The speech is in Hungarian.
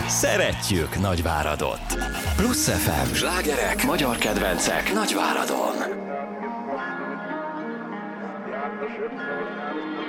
Szeretjük Nagyváradot! Plusz FM, slágerek, magyar kedvencek Nagyváradon.